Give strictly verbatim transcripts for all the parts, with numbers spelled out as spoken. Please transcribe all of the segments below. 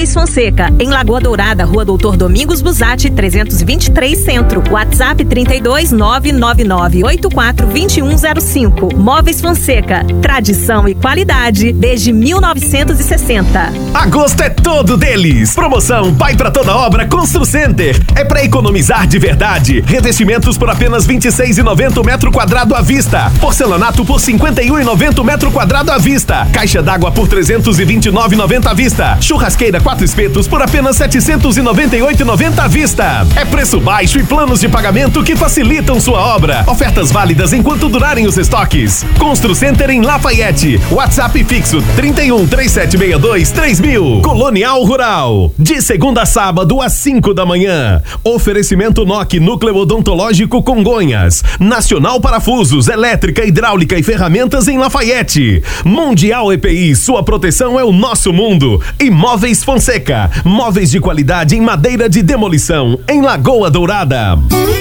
Móveis Fonseca, em Lagoa Dourada, Rua Doutor Domingos Busatti, trezentos e vinte e três Centro. WhatsApp trinta e dois, nove nove nove oito quatro dois um zero cinco. Móveis Fonseca, tradição e qualidade desde mil novecentos e sessenta. Agosto é todo deles. Promoção Pai pra Toda Obra Constru Center. É pra economizar de verdade. Revestimentos por apenas vinte e seis reais e noventa centavos metro quadrado à vista. Porcelanato por cinquenta e um reais e noventa centavos metro quadrado à vista. Caixa d'água por trezentos e vinte e nove reais e noventa centavos à vista. Churrasqueira quatro espetos por apenas setecentos e noventa e oito reais e noventa centavos à vista. É preço baixo e planos de pagamento que facilitam sua obra. Ofertas válidas enquanto durarem os estoques. Constru Center em Lafayette. WhatsApp fixo trinta e um, três sete seis dois, três mil. Colonial Rural. De segunda a sábado às cinco da manhã. Oferecimento N O C Núcleo Odontológico Congonhas. Nacional Parafusos, Elétrica, Hidráulica e Ferramentas em Lafayette. Mundial E P I, sua proteção é o nosso mundo. E Móveis Fonseca, móveis de qualidade em madeira de demolição em Lagoa Dourada.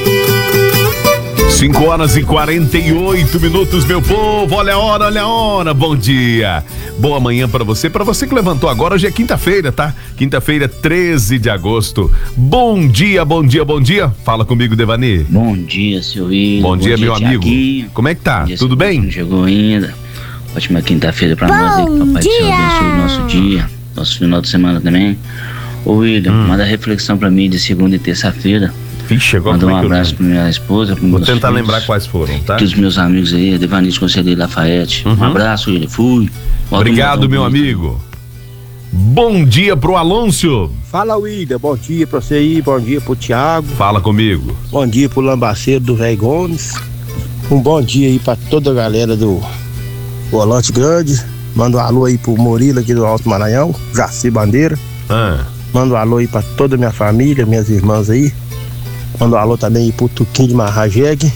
cinco horas e quarenta e oito minutos, meu povo. Olha a hora, olha a hora. Bom dia. Boa manhã pra você. Pra você que levantou agora, hoje é quinta-feira, tá? Quinta-feira, treze de agosto. Bom dia, bom dia, bom dia. Fala comigo, Devani. Bom dia, seu William. Bom, bom dia, dia, meu Thiaguinho. amigo. Como é que tá? Dia, Tudo bem? Não chegou ainda. Ótima quinta-feira pra bom nós aí. Papai dia. do Céu abençoe o nosso dia, nosso final de semana também. Ô, William, hum. manda reflexão pra mim de segunda e terça-feira. Vixe, agora manda um abraço pra minha esposa, pro Vou meus tentar filhos, lembrar quais foram, tá? Dos meus amigos aí, Devanis Conselheiro Lafayette. Uhum. Um abraço, William. Fui. Volta Obrigado, meu amigo. Bom dia pro Alonso. Fala, William. Bom dia pra você aí. Bom dia pro Thiago. Fala comigo. Bom dia pro Lambaceiro do Velho Gomes. Um bom dia aí pra toda a galera do Volante Grande. Manda um alô aí pro Murilo aqui do Alto Maranhão, Jaci Bandeira. Ah. Manda um alô aí pra toda a minha família, minhas irmãs aí. Manda um alô também aí pro Tuquinho de Marrajegue,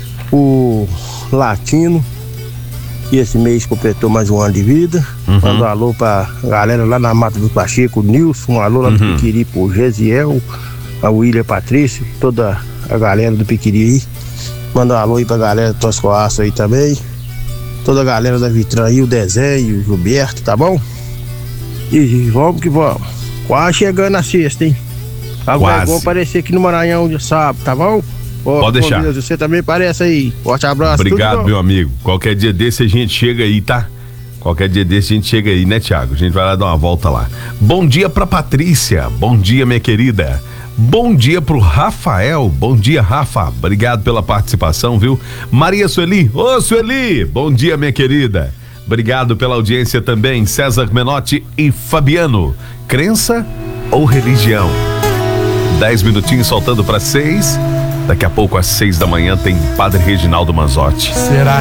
o Latino, que esse mês completou mais um ano de vida. Uhum. Manda um alô pra galera lá na Mata do Pacheco, o Nilson. Um alô lá do uhum. Piquiri pro Gesiel, a William Patrício, toda a galera do Piquiri aí. Manda um alô aí pra galera do Toscoaço aí também. Toda a galera da Vitran aí, o Desenho, o Gilberto, tá bom? E vamos que vamos. Quase chegando a sexta, hein? Agora é bom aparecer aqui no Maranhão de sábado, tá bom? Ô, pode deixar. Deus, você também aparece aí. Forte abraço. Obrigado, meu amigo. Qualquer dia desse a gente chega aí, tá? Qualquer dia desse a gente chega aí, né, Thiago? A gente vai lá dar uma volta lá. Bom dia pra Patrícia. Bom dia, minha querida. Bom dia pro Rafael. Bom dia, Rafa. Obrigado pela participação, viu? Maria Sueli. Ô, Sueli. Bom dia, minha querida. Obrigado pela audiência também. César Menotti e Fabiano. Crença ou religião? Dez minutinhos soltando para seis. Daqui a pouco, às seis da manhã, tem Padre Reginaldo Manzotti. Será?